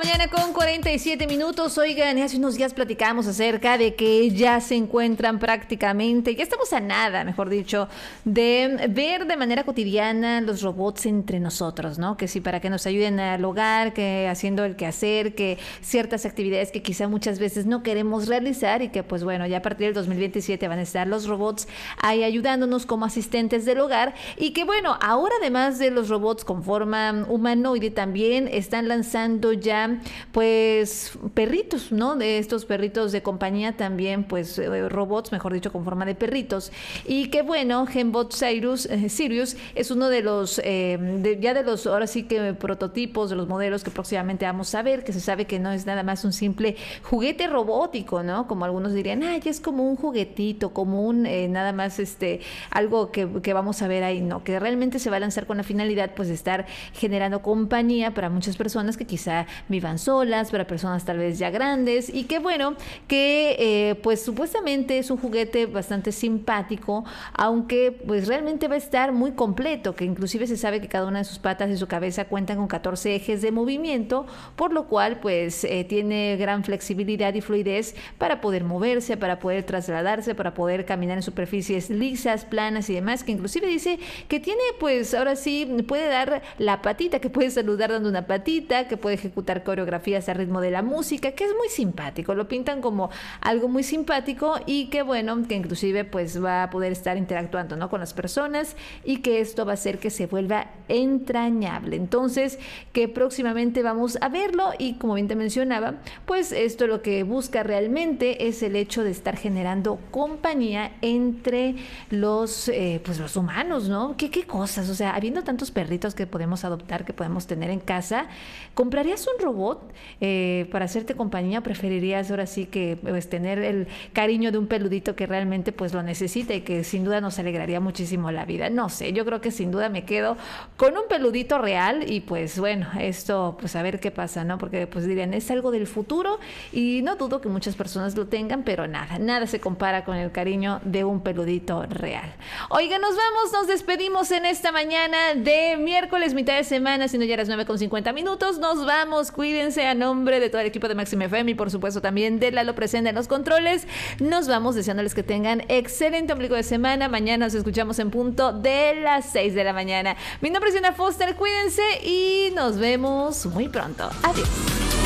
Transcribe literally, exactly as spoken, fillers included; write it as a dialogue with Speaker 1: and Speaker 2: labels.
Speaker 1: mañana con cuarenta y siete minutos. Oigan, hace unos días platicamos acerca de que ya se encuentran prácticamente, ya estamos a nada, mejor dicho, de ver de manera cotidiana los robots entre nosotros, ¿no? Que sí, para que nos ayuden al hogar, que haciendo el quehacer, que ciertas actividades que quizá muchas veces no queremos realizar y que pues bueno, ya a partir del dos mil veintisiete van a estar los robots ahí ayudándonos como asistentes del hogar. Y que bueno, ahora además de los robots con forma humanoide, también están lanzando ya ya pues perritos, ¿no? De estos perritos de compañía también, pues eh, robots, mejor dicho, con forma de perritos. Y que bueno, GenBot Sirius, eh, Sirius es uno de los, eh, de, ya de los, ahora sí que prototipos de los modelos que próximamente vamos a ver, que se sabe que no es nada más un simple juguete robótico, ¿no? Como algunos dirían, ay, es como un juguetito, como un, eh, nada más este, algo que, que vamos a ver ahí, no, que realmente se va a lanzar con la finalidad, pues, de estar generando compañía para muchas personas que quizá vivan solas, para personas tal vez ya grandes, y que bueno, que eh, pues supuestamente es un juguete bastante simpático, aunque pues realmente va a estar muy completo, que inclusive se sabe que cada una de sus patas y su cabeza cuentan con catorce ejes de movimiento, por lo cual pues eh, tiene gran flexibilidad y fluidez para poder moverse, para poder trasladarse, para poder caminar en superficies lisas, planas y demás, que inclusive dice que tiene pues ahora sí, puede dar la patita, que puede saludar dando una patita, que puede ejecutar coreografías a ritmo de la música, que es muy simpático, lo pintan como algo muy simpático y que bueno, que inclusive pues va a poder estar interactuando, ¿no?, con las personas, y que esto va a hacer que se vuelva entrañable. Entonces, que próximamente vamos a verlo, y como bien te mencionaba, pues esto lo que busca realmente es el hecho de estar generando compañía entre los eh, pues los humanos, ¿no? ¿Qué, qué cosas? O sea, habiendo tantos perritos que podemos adoptar, que podemos tener en casa, ¿comprarías un robot eh, para hacerte compañía? ¿Preferirías ahora sí que pues, tener el cariño de un peludito que realmente pues lo necesita y que sin duda nos alegraría muchísimo la vida? No sé, yo creo que sin duda me quedo con un peludito real, y pues bueno, esto pues a ver qué pasa, ¿no? Porque pues dirían, es algo del futuro, y no dudo que muchas personas lo tengan, pero nada, nada se compara con el cariño de un peludito real. Oiga, nos vamos, nos despedimos en esta mañana de miércoles, mitad de semana, siendo ya las nueve con cincuenta minutos, nos vamos. Cuídense, a nombre de todo el equipo de Máxima F M y por supuesto también de Lalo presente en los controles. Nos vamos deseándoles que tengan excelente ombligo de semana. Mañana nos escuchamos en punto de las seis de la mañana. Mi nombre es Diana Foster, cuídense y nos vemos muy pronto. Adiós.